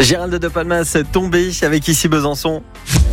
Gérald de Palmas tombé avec Ici Besançon.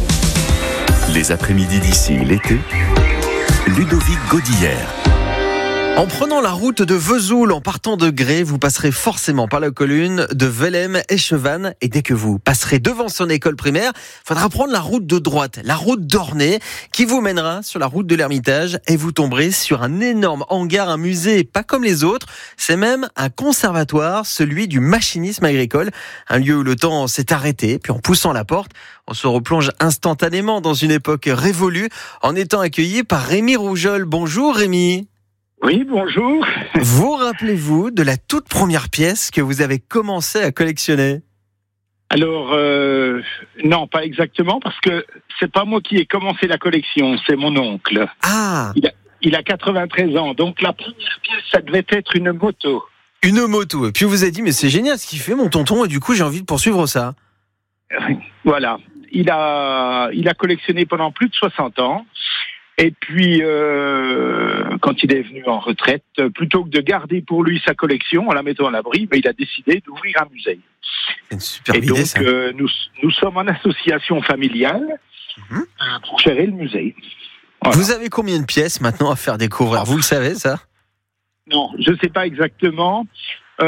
Les après-midi d'ici l'été, Ludovic Godillère. En prenant la route de Vesoul, en partant de Grès, vous passerez forcément par la commune de Velhem-Echevannes. Et dès que vous passerez devant son école primaire, il faudra prendre la route de droite, la route d'Ornay, qui vous mènera sur la route de l'Ermitage. Et vous tomberez sur un énorme hangar, un musée pas comme les autres. C'est même un conservatoire, celui du machinisme agricole. Un lieu où le temps s'est arrêté. Puis en poussant la porte, on se replonge instantanément dans une époque révolue en étant accueilli par Rémi Rougeol. Bonjour Rémi. Oui, bonjour. Vous rappelez-vous de la toute première pièce que vous avez commencé à collectionner ? Alors, non, pas exactement, parce que c'est pas moi qui ai commencé la collection, c'est mon oncle. Ah, Il a 93 ans, donc la première pièce, ça devait être une moto. une moto. Et puis vous vous avez dit, mais c'est génial ce qu'il fait mon tonton, et du coup j'ai envie de poursuivre ça. Voilà. Il a collectionné pendant plus de 60 ans. Et puis, quand il est venu en retraite, plutôt que de garder pour lui sa collection en la mettant à l'abri, il a décidé d'ouvrir un musée. C'est une super Et idée donc, ça. nous sommes en association familiale pour gérer le musée. Voilà. Vous avez combien de pièces maintenant à faire découvrir ? Vous le savez ça ? Non, je ne sais pas exactement. On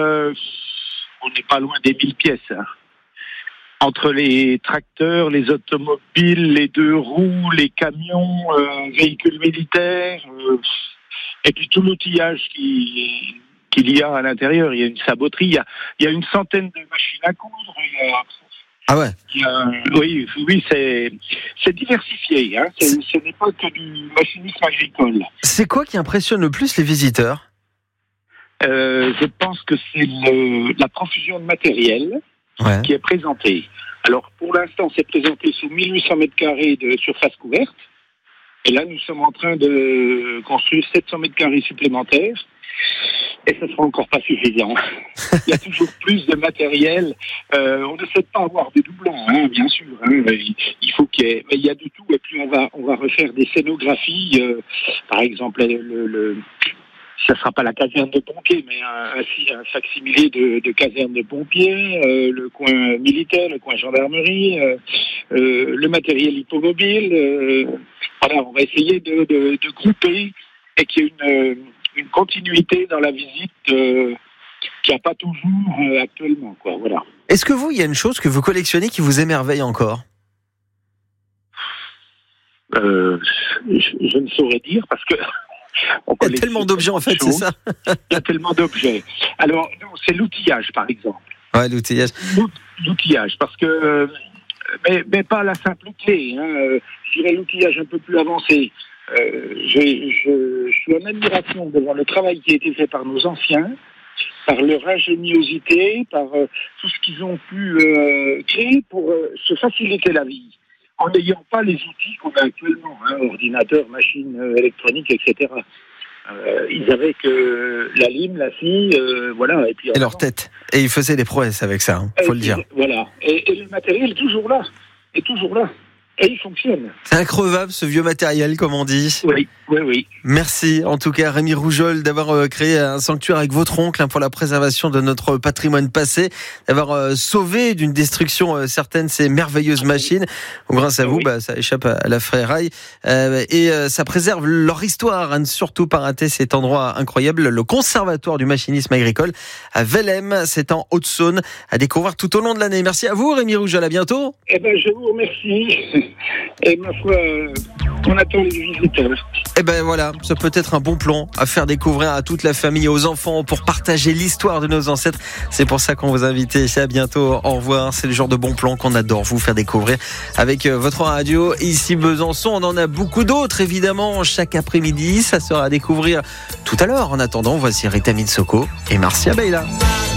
n'est pas loin des 1000 pièces. Hein. Entre les tracteurs, les automobiles, les deux roues, les camions, véhicules militaires, et puis tout l'outillage qu'il y a à l'intérieur. Il y a une saboterie, il y a une centaine de machines à coudre. Ah ouais. Oui, c'est diversifié. Hein. Ce n'est pas que du machinisme agricole. C'est quoi qui impressionne le plus les visiteurs ? Je pense que c'est la profusion de matériel qui est présentée. Alors, pour l'instant, c'est présenté sur 1800 mètres carrés de surface couverte. Et là, nous sommes en train de construire 700 mètres carrés supplémentaires. Et ce sera encore pas suffisant. Il y a toujours plus de matériel. On ne souhaite pas avoir des doublons, hein, bien sûr. Hein. Il faut qu'il y ait, mais il y a de tout. Et puis, on va refaire des scénographies. Par exemple, ça sera pas la caserne de pompiers, mais un facsimilé de caserne de pompiers, le coin militaire, le coin gendarmerie, le matériel hippomobile. Voilà, on va essayer de grouper et qu'il y ait une continuité dans la visite qu'il n'y a pas toujours actuellement, quoi. Voilà. Est-ce que il y a une chose que vous collectionnez qui vous émerveille encore ? Je ne saurais dire parce que il y a tellement d'objets en fait, c'est ça ? Il y a tellement d'objets. Alors, non, c'est l'outillage, par exemple. Ouais, l'outillage. L'outillage, parce que... Mais pas la simple clé. Hein. Je dirais l'outillage un peu plus avancé. Je suis en admiration devant le travail qui a été fait par nos anciens, par leur ingéniosité, par tout ce qu'ils ont pu créer pour se faciliter la vie, en n'ayant pas les outils qu'on a actuellement, hein, ordinateurs, machines électroniques, etc. Ils avaient que la lime, la scie, voilà. Et puis leur tête. Et ils faisaient des prouesses avec ça, faut le dire. Voilà. Et le matériel est toujours là. Et il fonctionne. C'est increvable ce vieux matériel, comme on dit. Oui. Merci en tout cas Rémi Rougeol d'avoir créé un sanctuaire avec votre oncle pour la préservation de notre patrimoine passé, d'avoir sauvé d'une destruction certaine ces merveilleuses machines. Grâce à vous, ça échappe à la ferraille et ça préserve leur histoire. À ne surtout pas rater cet endroit incroyable, le conservatoire du machinisme agricole à Velhem, c'est en Haute-Saône, à découvrir tout au long de l'année. Merci à vous Rémi Rougeol, à bientôt. Je vous remercie. Et ma foi, on attend les visiteurs. Voilà, ça peut être un bon plan à faire découvrir à toute la famille, aux enfants, pour partager l'histoire de nos ancêtres. C'est pour ça qu'on vous invite. À bientôt, au revoir. C'est le genre de bon plan qu'on adore vous faire découvrir avec votre radio. Ici Besançon, on en a beaucoup d'autres évidemment chaque après-midi. Ça sera à découvrir tout à l'heure. En attendant, voici Rita Mitsoko et Marcia Beila.